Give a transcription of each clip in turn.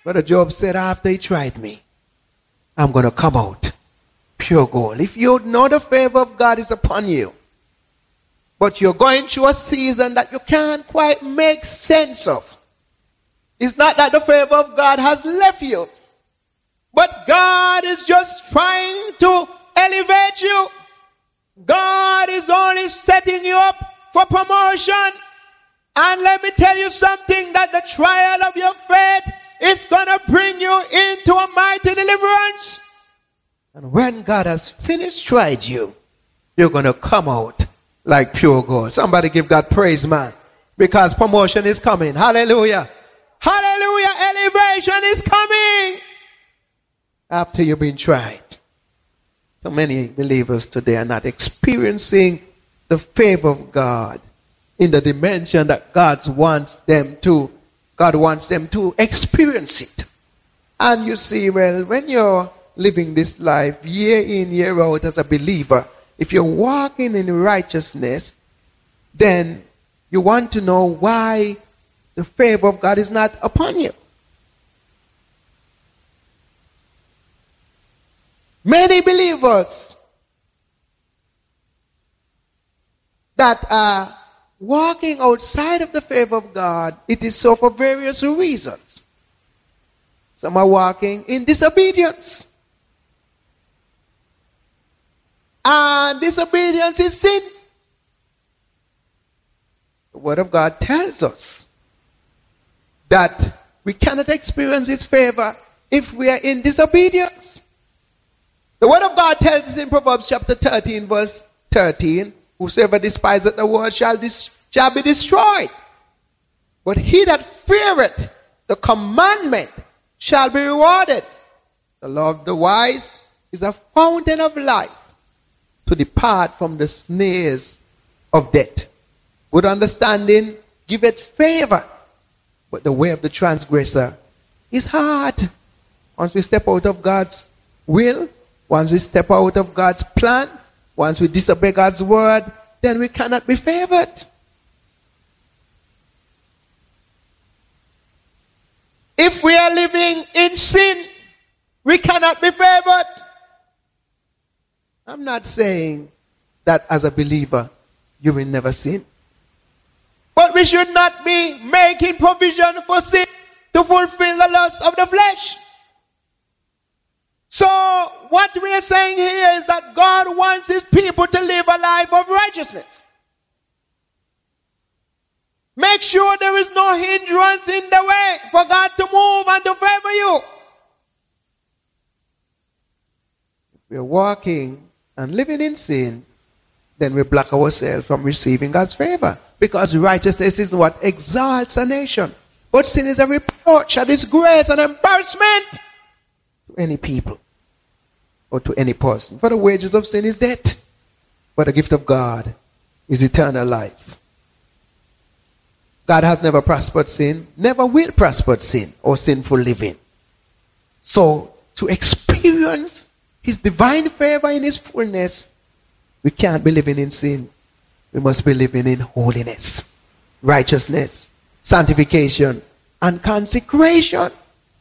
Brother Job said, after he tried me, I'm going to come out pure gold. If you know the favor of God is upon you, but you're going through a season that you can't quite make sense of, it's not that the favor of God has left you, but God is just trying to elevate you. God is only setting you up for promotion. And let me tell you something, that the trial of your faith is going to bring you into a mighty deliverance. And when God has finished tried you, you're going to come out like pure gold. Somebody give God praise, man. Because promotion is coming. Hallelujah. Hallelujah. Elevation is coming. After you've been tried. So many believers today are not experiencing the favor of God in the dimension that God wants them to experience it. And you see, well, when you're living this life year in, year out as a believer, if you're walking in righteousness, then you want to know why the favor of God is not upon you. Many believers that are walking outside of the favor of God, it is so for various reasons. Some are walking in disobedience. And disobedience is sin. The Word of God tells us that we cannot experience His favor if we are in disobedience. The Word of God tells us in Proverbs chapter 13, verse 13, whosoever despiseth the word shall be destroyed. But he that feareth the commandment shall be rewarded. The law of the wise is a fountain of life, to depart from the snares of death. Good understanding giveth favor, but the way of the transgressor is hard. Once we step out of God's will, once we step out of God's plan, once we disobey God's word, then we cannot be favored. If we are living in sin, we cannot be favored. I'm not saying that as a believer, you will never sin. But we should not be making provision for sin to fulfill the lust of the flesh. So what we are saying here is that God wants His people to live a life of righteousness. Make sure there is no hindrance in the way for God to move and to favor you. If we are walking and living in sin, then we block ourselves from receiving God's favor. Because righteousness is what exalts a nation. But sin is a reproach, a disgrace, an embarrassment to any people or to any person. For the wages of sin is death, but the gift of God is eternal life. God has never prospered sin, never will prosper sin or sinful living. So to experience His divine favor in His fullness, we can't be living in sin. We must be living in holiness, righteousness, sanctification, and consecration.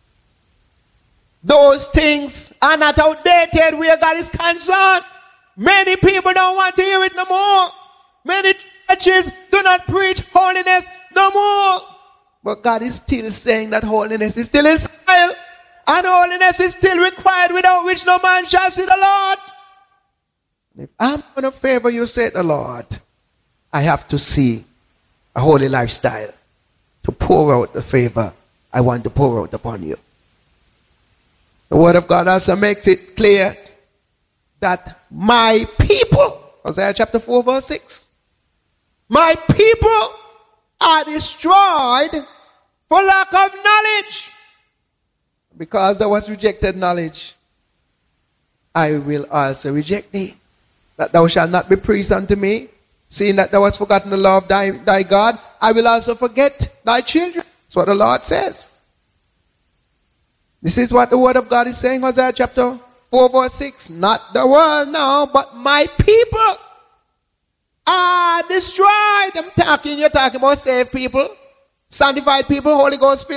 Those things are not outdated where God is concerned. Many people don't want to hear it no more. Many churches do not preach holiness no more. But God is still saying that holiness is still His style. And holiness is still required, without which no man shall see the Lord. If I'm going to favor you, said the Lord, I have to see a holy lifestyle to pour out the favor I want to pour out upon you. The Word of God also makes it clear that my people, Hosea chapter 4 verse 6, my people are destroyed for lack of knowledge. Because thou hast rejected knowledge, I will also reject thee. That thou shalt not be priest unto me, seeing that thou hast forgotten the law of thy God, I will also forget thy children. That's what the Lord says. This is what the Word of God is saying, Hosea chapter 4 verse 6. Not the world now, but my people are destroyed. You're talking about saved people, sanctified people, Holy Ghost filled